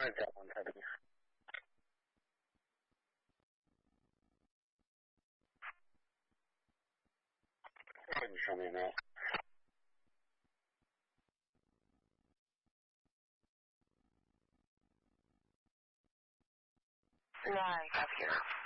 再讲完太厉害。你说明白。 Live up here.